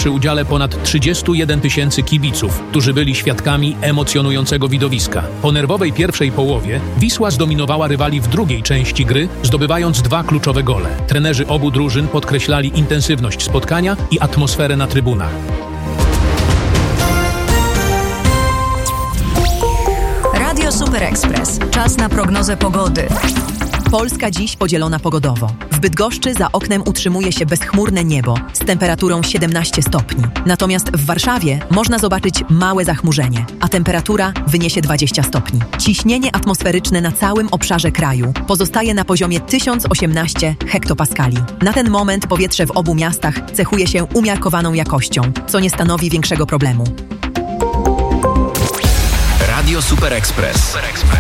przy udziale ponad 31 000 kibiców, którzy byli świadkami emocjonującego widowiska. Po nerwowej pierwszej połowie Wisła zdominowała rywali w drugiej części gry, zdobywając 2 kluczowe gole. Trenerzy obu drużyn podkreślali intensywność spotkania i atmosferę na trybunach. Radio Super Express. Czas na prognozę pogody. Polska dziś podzielona pogodowo. W Bydgoszczy za oknem utrzymuje się bezchmurne niebo z temperaturą 17 stopni. Natomiast w Warszawie można zobaczyć małe zachmurzenie, a temperatura wyniesie 20 stopni. Ciśnienie atmosferyczne na całym obszarze kraju pozostaje na poziomie 1018 hektopaskali. Na ten moment powietrze w obu miastach cechuje się umiarkowaną jakością, co nie stanowi większego problemu. Radio Super Express.